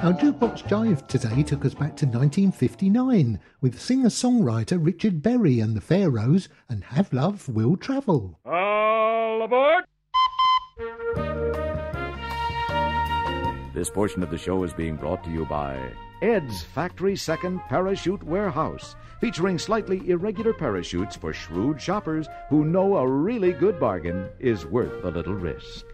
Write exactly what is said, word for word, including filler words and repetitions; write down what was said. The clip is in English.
Our Jukebox Jive today took us back to nineteen fifty-nine with singer-songwriter Richard Berry and the Pharaohs and Have Love Will Travel. All aboard! This portion of the show is being brought to you by Ed's Factory Second Parachute Warehouse, featuring slightly irregular parachutes for shrewd shoppers who know a really good bargain is worth a little risk.